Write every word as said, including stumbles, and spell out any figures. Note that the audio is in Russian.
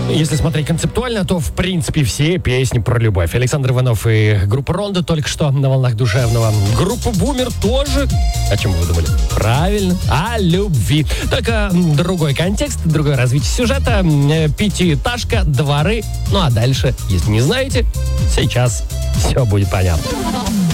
Если смотреть концептуально, то, в принципе, все песни про любовь. Александр Иванов и группа «Рондо» только что на волнах душевного. Группа «Бумер» тоже. О чем вы думали? Правильно, о любви. Только другой контекст, другое развитие сюжета. Пятиэтажка, дворы. Ну а дальше, если не знаете, сейчас все будет понятно.